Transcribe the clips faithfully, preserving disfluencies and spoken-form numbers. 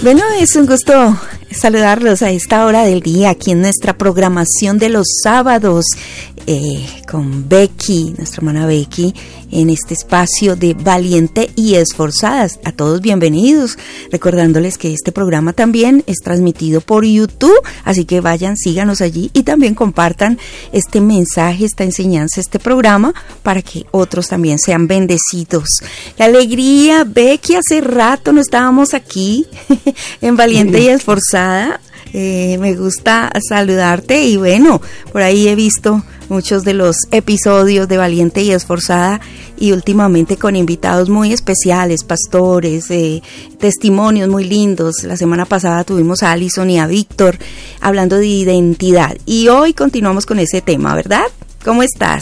Bueno, es un gusto saludarlos a esta hora del día aquí en nuestra programación de los sábados eh, con Becky, nuestra hermana Becky, en este espacio de Valiente y Esforzadas. A todos bienvenidos, recordándoles que este programa también es transmitido por YouTube, así que vayan, síganos allí y también compartan este mensaje, esta enseñanza, este programa, para que otros también sean bendecidos. ¡Qué alegría, Becky! Hace rato no estábamos aquí en Valiente y Esforzada. Eh, me gusta saludarte y bueno, por ahí he visto muchos de los episodios de Valiente y Esforzada y últimamente con invitados muy especiales, pastores, eh, testimonios muy lindos. La semana pasada tuvimos a Alison y a Víctor hablando de identidad y hoy continuamos con ese tema, ¿verdad? ¿Cómo estás?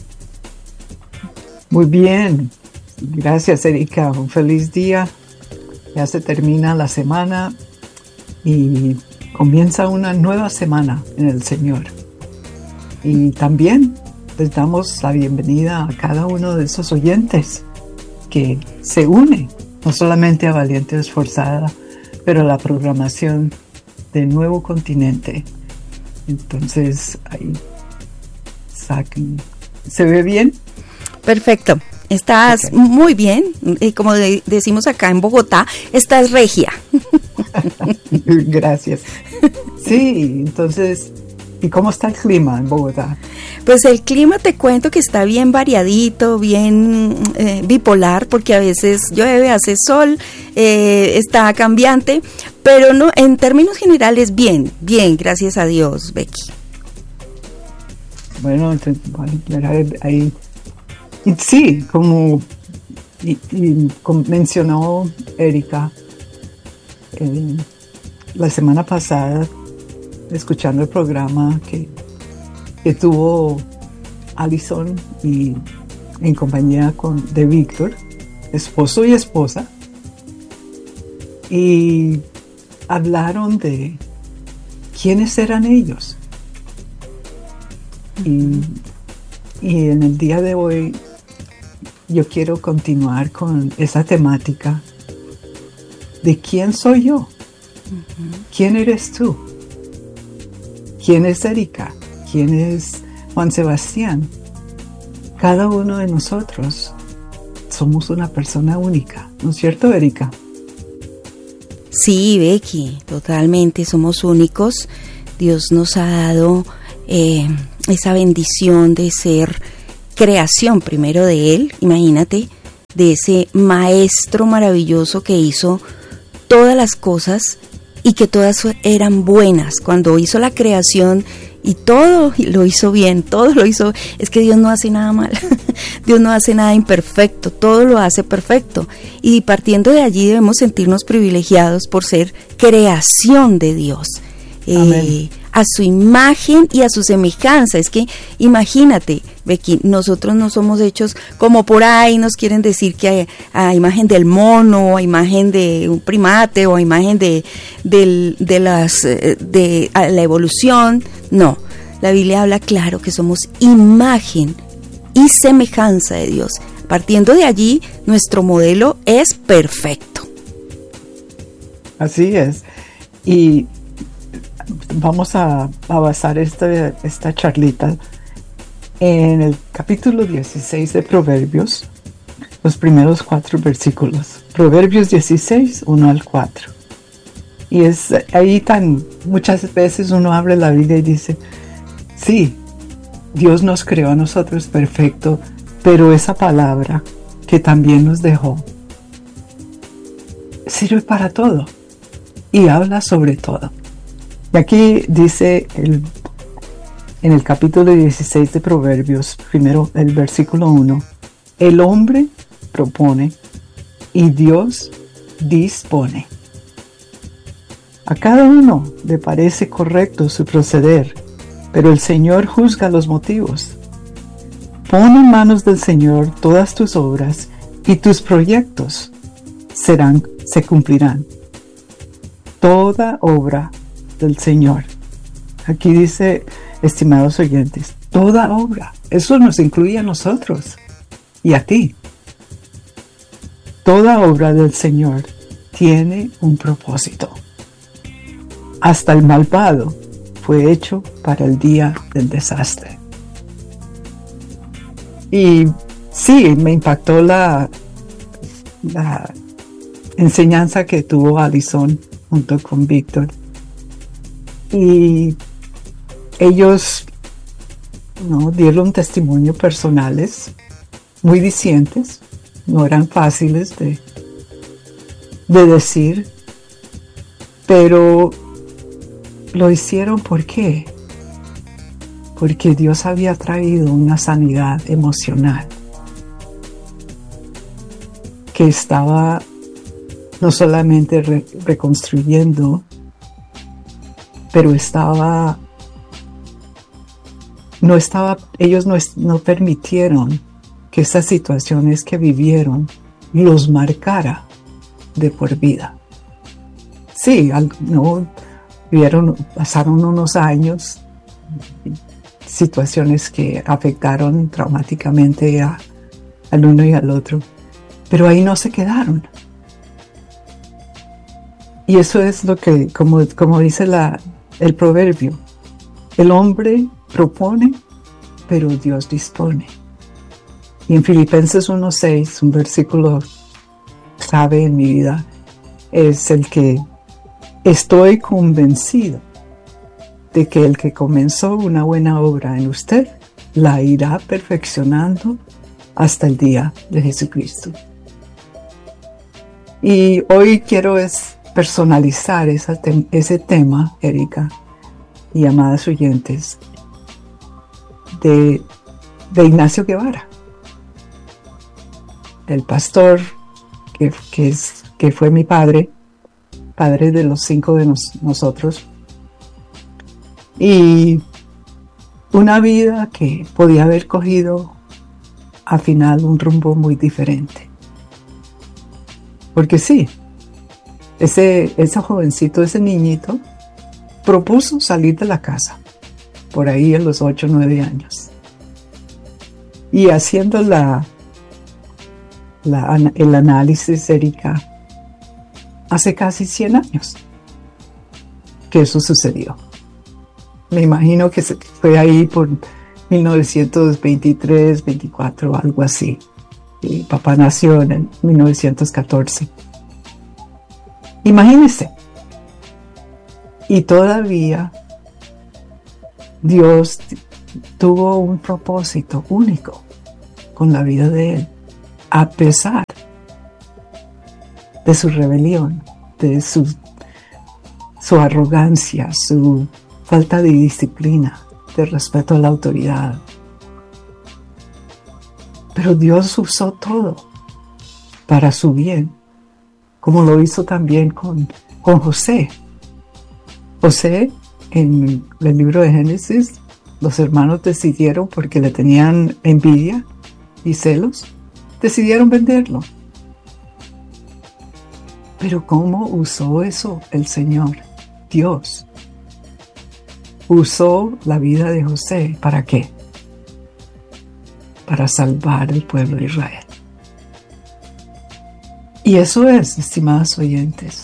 Muy bien, gracias Erika, un feliz día. Ya se termina la semana y comienza una nueva semana en el Señor. Y también les damos la bienvenida a cada uno de esos oyentes que se une, no solamente a Valiente y Esforzada, pero a la programación de Nuevo Continente. Entonces, ahí saquen. ¿Se ve bien? Perfecto. Estás okay. Muy bien, y como de, decimos acá en Bogotá, estás regia. Gracias. Sí, entonces, ¿y cómo está el clima en Bogotá? Pues el clima te cuento que está bien variadito, bien eh, bipolar, porque a veces llueve, hace sol, eh, está cambiante, pero no, en términos generales bien, bien, gracias a Dios, Becky. Bueno, entonces, bueno, ahí... Sí, como y, y, como mencionó Erika, eh, la semana pasada, escuchando el programa que, que tuvo Alison y en compañía con, de Víctor, esposo y esposa, y hablaron de quiénes eran ellos. Y, y en el día de hoy, yo quiero continuar con esa temática de quién soy yo, uh-huh. ¿Quién eres tú? ¿Quién es Erika? ¿Quién es Juan Sebastián? Cada uno de nosotros somos una persona única, ¿no es cierto, Erika? Sí, Becky, totalmente, somos únicos. Dios nos ha dado eh, esa bendición de ser creación primero de Él, imagínate, de ese maestro maravilloso que hizo todas las cosas y que todas eran buenas. Cuando hizo la creación y todo lo hizo bien, todo lo hizo, es que Dios no hace nada mal, Dios no hace nada imperfecto, todo lo hace perfecto. Y partiendo de allí debemos sentirnos privilegiados por ser creación de Dios. Eh, a su imagen y a su semejanza. Es que imagínate, Becky, nosotros no somos hechos como por ahí nos quieren decir que a, a imagen del mono, a imagen de un primate o a imagen de, de, de, las, de la evolución. No, la Biblia habla claro que somos imagen y semejanza de Dios. Partiendo de allí, nuestro modelo es perfecto. Así es. Y vamos a, a basar este, esta charlita en el capítulo dieciséis de Proverbios, los primeros cuatro versículos. Proverbios dieciséis, uno al cuatro. Y es ahí tan, muchas veces uno abre la Biblia y dice, sí, Dios nos creó a nosotros perfecto, pero esa palabra que también nos dejó sirve para todo y habla sobre todo. Y aquí dice el, en el capítulo dieciséis de Proverbios, primero el versículo uno, el hombre propone y Dios dispone. A cada uno le parece correcto su proceder, pero el Señor juzga los motivos. Pon en manos del Señor todas tus obras y tus proyectos serán, se cumplirán. Toda obra del Señor. Aquí dice, estimados oyentes, toda obra. Eso nos incluye a nosotros y a ti. Toda obra del Señor tiene un propósito. Hasta el malvado fue hecho para el día del desastre. Y sí, me impactó la, la enseñanza que tuvo Alison junto con Víctor. Y ellos, ¿no?, dieron testimonio personales muy dicientes, no eran fáciles de, de decir, pero lo hicieron ¿por qué? Porque Dios había traído una sanidad emocional que estaba no solamente re- reconstruyendo, pero estaba, no estaba, ellos no, no permitieron que esas situaciones que vivieron los marcara de por vida. Sí, al, no, vieron, pasaron unos años, situaciones que afectaron traumáticamente a, al uno y al otro, pero ahí no se quedaron. Y eso es lo que, como, como dice la, el proverbio, el hombre propone, pero Dios dispone. Y en Filipenses uno seis, un versículo clave en mi vida, es el que estoy convencido de que el que comenzó una buena obra en usted, la irá perfeccionando hasta el día de Jesucristo. Y hoy quiero es personalizar esa te- ese tema, Erika y amadas oyentes, de, de Ignacio Guevara, el pastor que, que, es, que fue mi padre, padre de los cinco de nos, nosotros, y una vida que podía haber cogido al final un rumbo muy diferente. Porque sí, ese, ese jovencito, ese niñito, propuso salir de la casa, por ahí a los ocho o nueve años. Y haciendo la, la, el análisis, Erika, hace casi cien años que eso sucedió. Me imagino que fue ahí por mil novecientos veintitrés, veinticuatro, algo así. Y papá nació en mil novecientos catorce. Imagínense. Y todavía Dios tuvo un propósito único con la vida de él, a pesar de su rebelión, de su, su arrogancia, su falta de disciplina, de respeto a la autoridad. Pero Dios usó todo para su bien, como lo hizo también con, con José. José, en el libro de Génesis, los hermanos decidieron, porque le tenían envidia y celos, decidieron venderlo. Pero ¿cómo usó eso el Señor? Dios usó la vida de José. ¿Para qué? Para salvar el pueblo de Israel. Y eso es, estimados oyentes,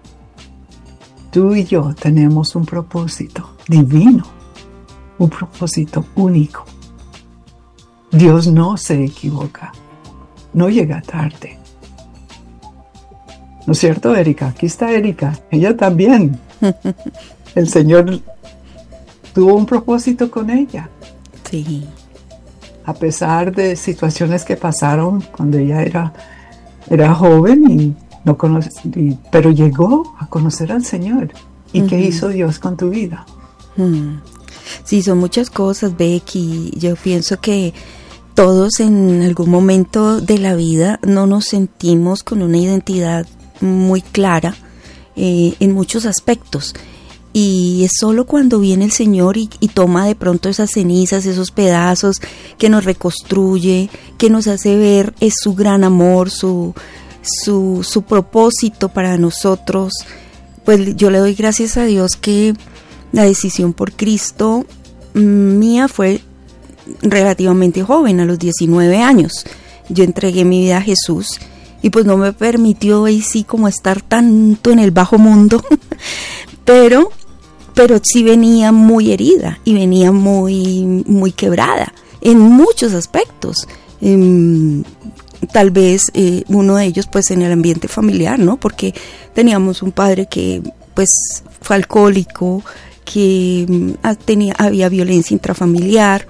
tú y yo tenemos un propósito divino, un propósito único. Dios no se equivoca, no llega tarde. ¿No es cierto, Erika? Aquí está Erika, ella también. El Señor tuvo un propósito con ella. Sí. A pesar de situaciones que pasaron cuando ella era, era joven, y no conoce, y, pero llegó a conocer al Señor. ¿Y uh-huh. qué hizo Dios con tu vida? Hmm. Sí, son muchas cosas, Becky. Yo pienso que todos en algún momento de la vida no nos sentimos con una identidad muy clara eh, en muchos aspectos. Y es solo cuando viene el Señor y, y toma de pronto esas cenizas, esos pedazos, que nos reconstruye, que nos hace ver es su gran amor, su, su, su propósito para nosotros. Pues yo le doy gracias a Dios que la decisión por Cristo mía fue relativamente joven, a los diecinueve años. Yo entregué mi vida a Jesús y pues no me permitió ahí sí como estar tanto en el bajo mundo, pero, pero sí venía muy herida y venía muy, muy quebrada en muchos aspectos. Eh, tal vez eh, uno de ellos pues en el ambiente familiar, ¿no? Porque teníamos un padre que pues fue alcohólico, que mm, tenía, había violencia intrafamiliar,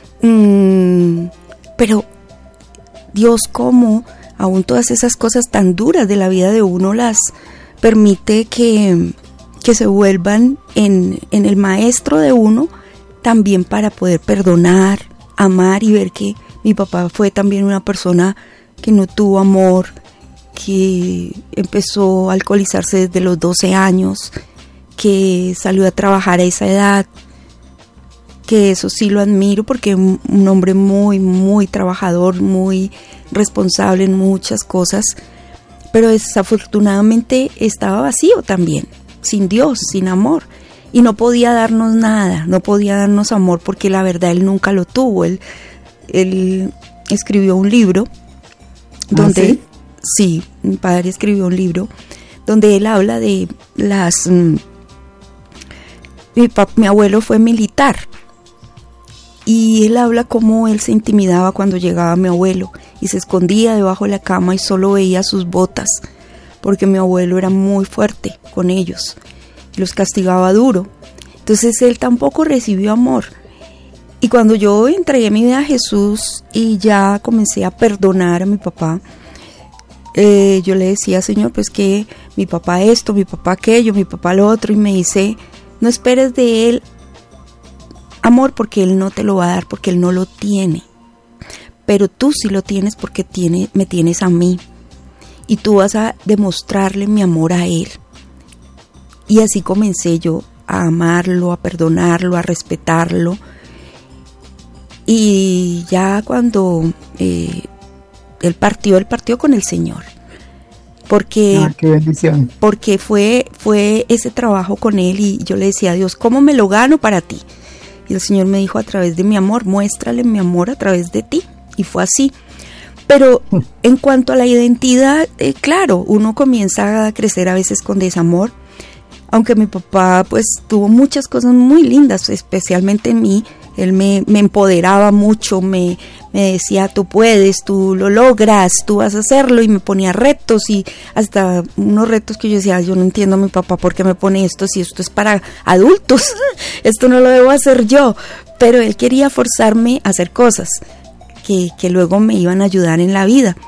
mm, pero Dios, cómo aún todas esas cosas tan duras de la vida de uno las permite que, que se vuelvan en, en el maestro de uno, también para poder perdonar, amar y ver que mi papá fue también una persona que no tuvo amor, que empezó a alcoholizarse desde los doce años, que salió a trabajar a esa edad, que eso sí lo admiro porque es un hombre muy, muy trabajador, muy responsable en muchas cosas, pero desafortunadamente estaba vacío también, sin Dios, sin amor, y no podía darnos nada, no podía darnos amor porque la verdad él nunca lo tuvo. Él, él escribió un libro donde, ¿ah, sí? sí, mi padre escribió un libro donde él habla de las, mmm, mi, pap, mi abuelo fue militar, y él habla cómo él se intimidaba cuando llegaba mi abuelo y se escondía debajo de la cama y solo veía sus botas, porque mi abuelo era muy fuerte con ellos y los castigaba duro. Entonces él tampoco recibió amor. Y cuando yo entregué mi vida a Jesús y ya comencé a perdonar a mi papá, eh, yo le decía, Señor, pues que mi papá esto, mi papá aquello, mi papá lo otro, y me dice, no esperes de él amor porque él no te lo va a dar, porque él no lo tiene, pero tú sí lo tienes porque tiene, me tienes a mí, y tú vas a demostrarle mi amor a él. Y así comencé yo a amarlo, a perdonarlo, a respetarlo. Y ya cuando eh, él partió, él partió con el Señor, porque, ah, qué bendición. porque fue, fue ese trabajo con él, y yo le decía a Dios, ¿cómo me lo gano para ti? Y el Señor me dijo, a través de mi amor, muéstrale mi amor a través de ti. Y fue así. Pero en cuanto a la identidad, eh, claro, uno comienza a crecer a veces con desamor. Aunque mi papá pues tuvo muchas cosas muy lindas, especialmente en mí. Él me, me empoderaba mucho, me, me decía, tú puedes, tú lo logras, tú vas a hacerlo, y me ponía retos, y hasta unos retos que yo decía, yo no entiendo a mi papá por qué me pone esto, si esto es para adultos, esto no lo debo hacer yo, pero él quería forzarme a hacer cosas que, que luego me iban a ayudar en la vida.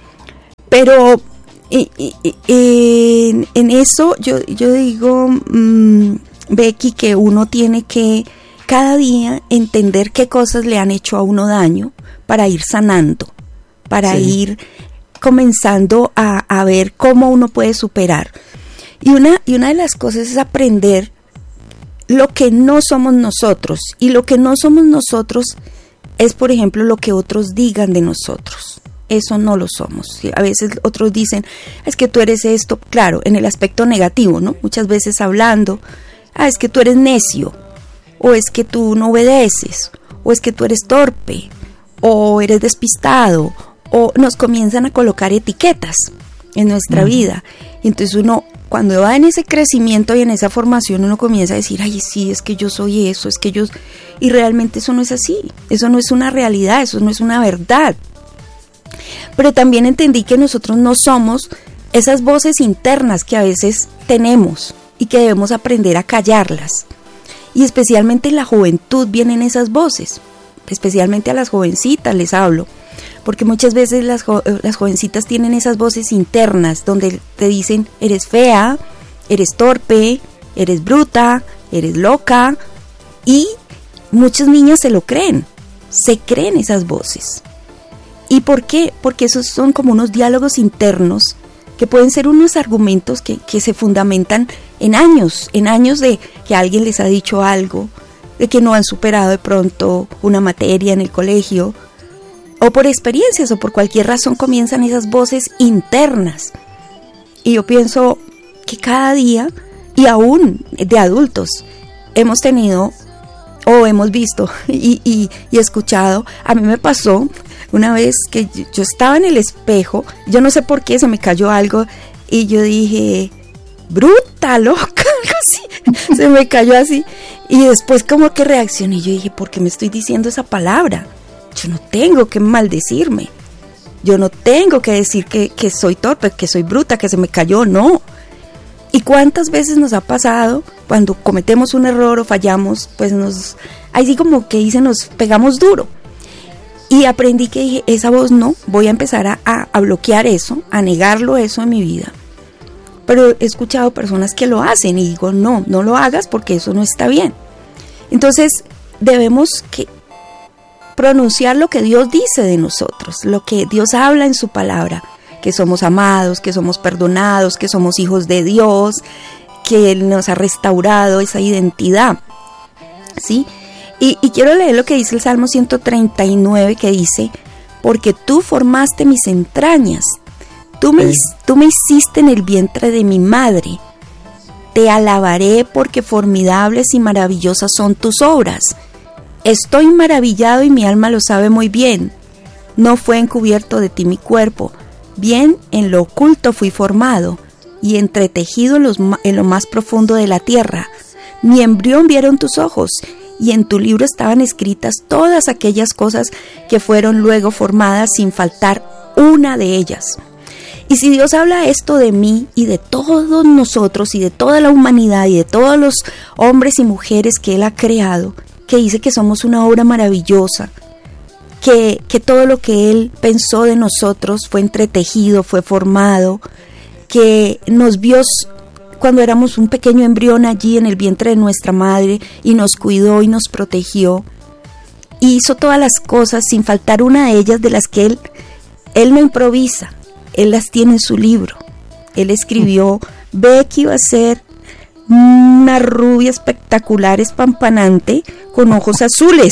Pero y, y, y, en, en eso yo, yo digo, mmm, Becky, que uno tiene que cada día entender qué cosas le han hecho a uno daño para ir sanando, para sí. ir comenzando a, a ver cómo uno puede superar. Y una, y una de las cosas es aprender lo que no somos nosotros. Y lo que no somos nosotros es, por ejemplo, lo que otros digan de nosotros. Eso no lo somos. A veces otros dicen, es que tú eres esto, claro, en el aspecto negativo, ¿no? Muchas veces hablando, ah, es que tú eres necio, o es que tú no obedeces, o es que tú eres torpe, o eres despistado, o nos comienzan a colocar etiquetas en nuestra uh-huh. vida. Y entonces uno, cuando va en ese crecimiento y en esa formación, uno comienza a decir, ay, sí, es que yo soy eso, es que yo... Y realmente eso no es así, eso no es una realidad, eso no es una verdad. Pero también entendí que nosotros no somos esas voces internas que a veces tenemos y que debemos aprender a callarlas. Y especialmente en la juventud vienen esas voces, especialmente a las jovencitas les hablo, porque muchas veces las, jo- las jovencitas tienen esas voces internas donde te dicen, eres fea, eres torpe, eres bruta, eres loca, y muchas niñas se lo creen, se creen esas voces. ¿Y por qué? Porque esos son como unos diálogos internos que pueden ser unos argumentos que, que se fundamentan en años, en años de que alguien les ha dicho algo, de que no han superado de pronto una materia en el colegio, o por experiencias o por cualquier razón comienzan esas voces internas. Y yo pienso que cada día, y aún de adultos, hemos tenido o hemos visto y, y, y escuchado. A mí me pasó una vez que yo, yo estaba en el espejo, yo no sé por qué se me cayó algo y yo dije, bruta, loca, algo así, se me cayó así. Y después como que reaccioné y yo dije, ¿por qué me estoy diciendo esa palabra? Yo no tengo que maldecirme, yo no tengo que decir que, que soy torpe, que soy bruta, que se me cayó, no. ¿Y cuántas veces nos ha pasado cuando cometemos un error o fallamos? Pues nos, así como que dice, nos pegamos duro. Y aprendí que dije, esa voz no, voy a empezar a, a, a bloquear eso, a negarlo eso en mi vida. Pero he escuchado personas que lo hacen y digo, no, no lo hagas porque eso no está bien. Entonces debemos que pronunciar lo que Dios dice de nosotros, lo que Dios habla en su palabra, que somos amados, que somos perdonados, que somos hijos de Dios, que Él nos ha restaurado esa identidad, ¿sí? Y, y quiero leer lo que dice el Salmo ciento treinta y nueve, que dice, porque tú formaste mis entrañas, tú me, sí. tú me hiciste en el vientre de mi madre, te alabaré porque formidables y maravillosas son tus obras. Estoy maravillado y mi alma lo sabe muy bien, no fue encubierto de ti mi cuerpo, bien en lo oculto fui formado y entretejido en, los, en lo más profundo de la tierra. Mi embrión vieron tus ojos y en tu libro estaban escritas todas aquellas cosas que fueron luego formadas sin faltar una de ellas. Y si Dios habla esto de mí y de todos nosotros y de toda la humanidad y de todos los hombres y mujeres que Él ha creado, que dice que somos una obra maravillosa, Que, que todo lo que Él pensó de nosotros fue entretejido, fue formado, que nos vio cuando éramos un pequeño embrión allí en el vientre de nuestra madre y nos cuidó y nos protegió, y hizo todas las cosas sin faltar una de ellas de las que Él, él no improvisa, Él las tiene en su libro. Él escribió, Becky va a ser una rubia espectacular, espampanante, con ojos azules.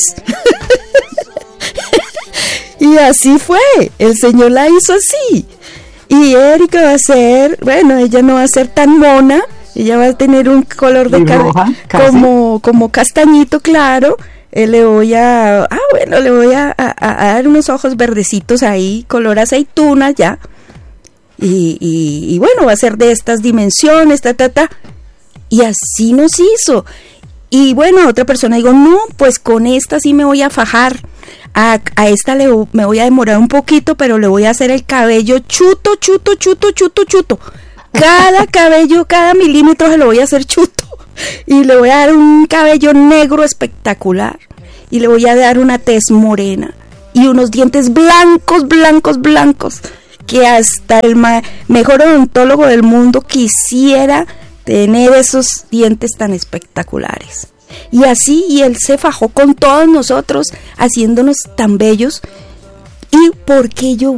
Y así fue, el Señor la hizo así. Y Erika va a ser, bueno, ella no va a ser tan mona, ella va a tener un color de cabello como, como castañito claro. Eh, le voy a, ah bueno, le voy a, a, a dar unos ojos verdecitos ahí, color aceituna ya. Y, y, y bueno, va a ser de estas dimensiones, ta, ta, ta. Y así nos hizo. Y bueno, otra persona digo, no, pues con esta sí me voy a fajar. A, a esta le, me voy a demorar un poquito, pero le voy a hacer el cabello chuto, chuto, chuto, chuto, chuto. Cada cabello, cada milímetro se lo voy a hacer chuto. Y le voy a dar un cabello negro espectacular. Y le voy a dar una tez morena. Y unos dientes blancos, blancos, blancos. Que hasta el ma- mejor odontólogo del mundo quisiera tener esos dientes tan espectaculares. Y así, y Él se fajó con todos nosotros, haciéndonos tan bellos. ¿Y por qué yo